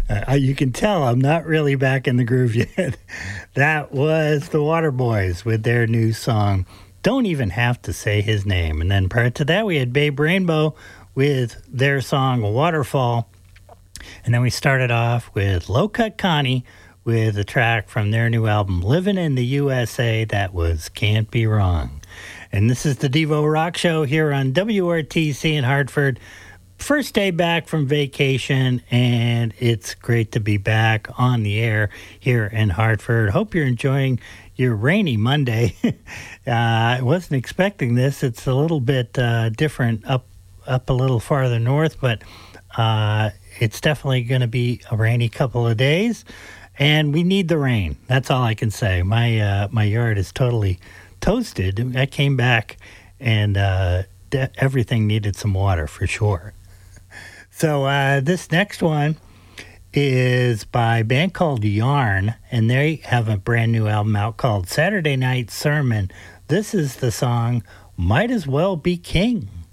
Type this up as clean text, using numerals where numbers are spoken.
You can tell I'm not really back in the groove yet. That was the Waterboys with their new song, Don't Even Have to Say His Name. And then prior to that, we had Babe Rainbow with their song, Waterfall. And then we started off with Low Cut Connie with a track from their new album, Living in the USA, that was Can't Be Wrong. And this is the Devo Rock Show here on WRTC in Hartford. First day back from vacation, and it's great to be back on the air here in Hartford. Hope you're enjoying your rainy Monday. I wasn't expecting this. It's a little bit different up a little farther north, but it's definitely going to be a rainy couple of days, and we need the rain. That's all I can say. My yard is totally toasted. I came back, and everything needed some water for sure. So this next one is by a band called Yarn, and they have a brand new album out called Saturday Night Sermon. This is the song Might As Well Be King.